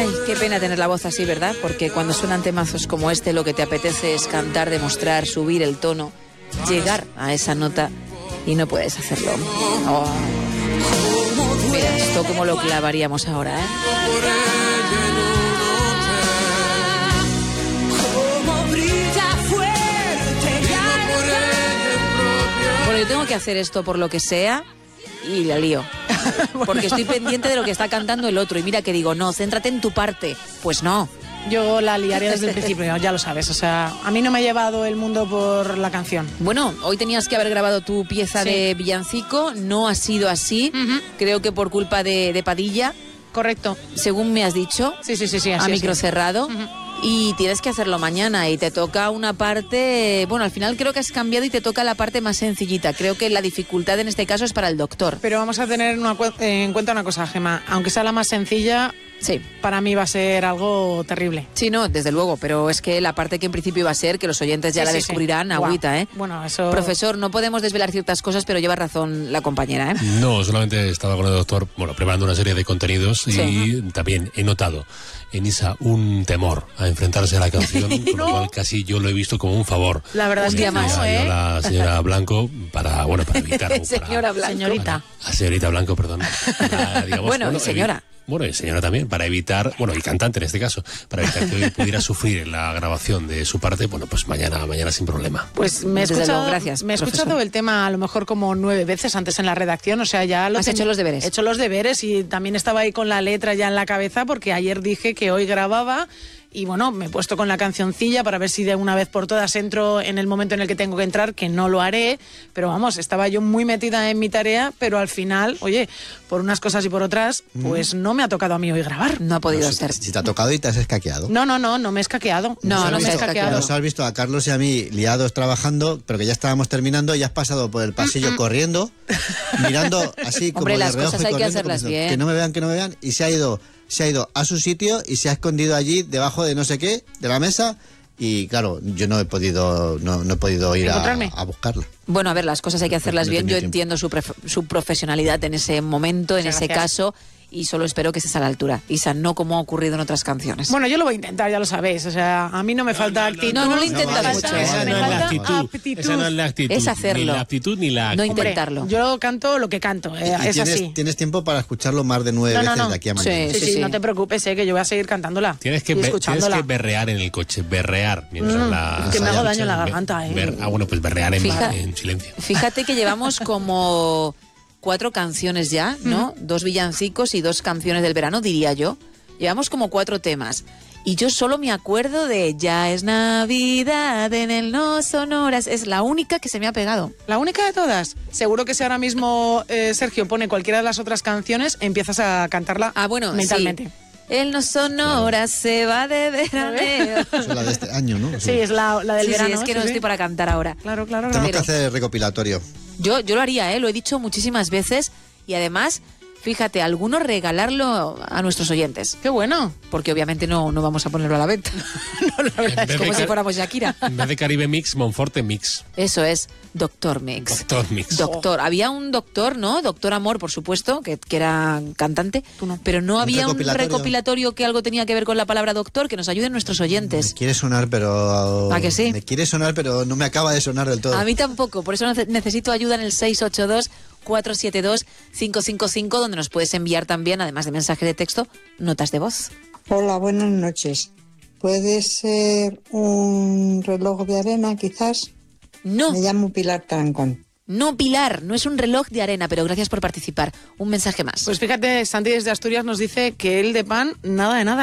Ay, qué pena tener la voz así, ¿verdad? Porque cuando suenan temazos como este, lo que te apetece es cantar, demostrar, subir el tono, llegar a esa nota y no puedes hacerlo. Oh. Mira, esto como lo clavaríamos ahora, ¿eh? Bueno, yo tengo que hacer esto por lo que sea y la lío. Porque estoy pendiente de lo que está cantando el otro. Y mira que digo, no, céntrate en tu parte. Pues no. Yo la liaría desde el principio, ya lo sabes. O sea, a mí no me ha llevado el mundo por la canción. Bueno, hoy tenías que haber grabado tu pieza de villancico. No ha sido así. Creo que por culpa de Padilla. Correcto. Según me has dicho. Sí, así a micro es. cerrado. Y tienes que hacerlo mañana y te toca una parte... Bueno, al final creo que has cambiado y te toca la parte más sencillita. Creo que la dificultad en este caso es para el doctor. Pero vamos a tener en cuenta una cosa, Gemma. Aunque sea la más sencilla, sí, para mí va a ser algo terrible. Sí, no, desde luego. Pero es que la parte que en principio iba a ser, que los oyentes ya la descubrirán, agüita, wow. ¿eh? Bueno, eso... Profesor, no podemos desvelar ciertas cosas, pero lleva razón la compañera, ¿eh? No, solamente estaba con el doctor, preparando una serie de contenidos y también he notado en Isa un temor a enfrentarse a la canción, con lo cual casi yo lo he visto como un favor. La verdad es que más, a la señora Blanco para evitar... Señora Blanco. Señorita. A señorita Blanco, perdón. Bueno, señora. Bueno, y señora también, para evitar, y cantante en este caso, para evitar que pudiera sufrir en la grabación de su parte, pues mañana sin problema. Pues me he escuchado el tema a lo mejor como 9 veces antes en la redacción, o sea, ya ¿Has hecho los deberes? He hecho los deberes y también estaba ahí con la letra ya en la cabeza porque ayer dije que hoy grababa. Y bueno, me he puesto con la cancioncilla para ver si de una vez por todas entro en el momento en el que tengo que entrar, que no lo haré, pero vamos, estaba yo muy metida en mi tarea, pero al final, oye, por unas cosas y por otras, pues no me ha tocado a mí hoy grabar. No ha podido ser. Si te ha tocado y te has escaqueado. No me he escaqueado. No me he escaqueado. Nos has visto a Carlos y a mí liados trabajando, pero que ya estábamos terminando y has pasado por el pasillo corriendo, mirando así como Hombre, de las reojo cosas hay que corriendo, hacerlas bien. Que no me vean, y se ha ido a su sitio y se ha escondido allí debajo de no sé qué, de la mesa, y claro, yo no he podido ir a buscarla. Bueno, a ver, las cosas hay que hacerlas bien. Yo entiendo su profesionalidad en ese momento, en ese caso, y solo espero que estés a la altura, Isa, no como ha ocurrido en otras canciones. Bueno, yo lo voy a intentar, ya lo sabéis, o sea, a mí no me falta actitud. No lo intentas mucho. Esa no es la actitud. Esa no es la actitud. Es hacerlo. Ni la actitud ni la No actitud. intentarlo. Yo canto lo que canto, es así. Tienes tiempo para escucharlo más de 9 veces de aquí a mañana. Sí, no te preocupes, que yo voy a seguir cantándola. Tienes que berrear en el coche, berrear. Es que me hago daño en la garganta, pues berrear en silencio. Fíjate que llevamos como 4 canciones ya, ¿no? 2 villancicos y 2 canciones del verano, diría yo. Llevamos como 4 temas. Y yo solo me acuerdo de Ya es Navidad en el No Sonoras. Es la única que se me ha pegado. ¿La única de todas? Seguro que si ahora mismo Sergio pone cualquiera de las otras canciones, empiezas a cantarla mentalmente. Sí. El No Sonoras se va de veraneo. Es la de este año, ¿no? Sí, es la del verano. Sí, es que no estoy para cantar ahora. Claro. Tenemos que hacer recopilatorio. Yo lo haría, lo he dicho muchísimas veces y además, fíjate, algunos regalarlo a nuestros oyentes. ¡Qué bueno! Porque obviamente no vamos a ponerlo a la venta. La verdad es como si fuéramos Shakira. En vez de Caribe Mix, Monforte Mix. Eso es, Doctor Mix. Doctor Mix. Doctor. Había un doctor, ¿no? Doctor Amor, por supuesto, que era cantante. Tú no. Pero no había un recopilatorio que algo tenía que ver con la palabra doctor, que nos ayuden nuestros oyentes. Me quiere sonar, pero... ¿A que sí? Me quiere sonar, pero no me acaba de sonar del todo. A mí tampoco, por eso necesito ayuda en el 682-472-555, donde nos puedes enviar también, además de mensaje de texto, notas de voz. Hola, buenas noches. ¿Puede ser un reloj de arena, quizás? No. Me llamo Pilar Tarancón. No, Pilar, no es un reloj de arena, pero gracias por participar. Un mensaje más. Pues fíjate, Santi desde Asturias nos dice que él de pan, nada de nada.